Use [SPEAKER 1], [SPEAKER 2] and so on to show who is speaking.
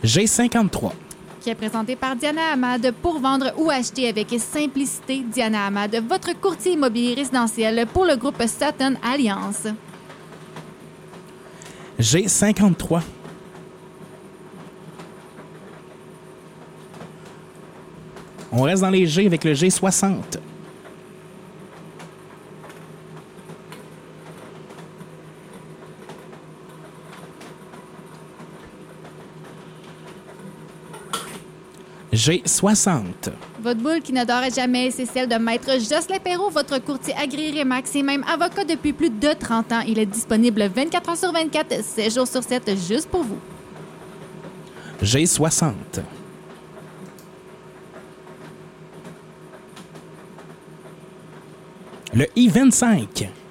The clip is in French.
[SPEAKER 1] G53.
[SPEAKER 2] Qui est présenté par Diana Hamad pour vendre ou acheter avec simplicité. Diana Hamad, votre courtier immobilier résidentiel pour le groupe Sutton Alliance.
[SPEAKER 1] G53. On reste dans les G avec le G60. G60.
[SPEAKER 2] Votre boule qui ne dort jamais, c'est celle de Maître Jocelyn Perrault, votre courtier agréé Remax et même avocat depuis plus de 30 ans. Il est disponible 24 heures sur 24, 7 jours sur 7, juste pour vous.
[SPEAKER 1] G60. Le I-25.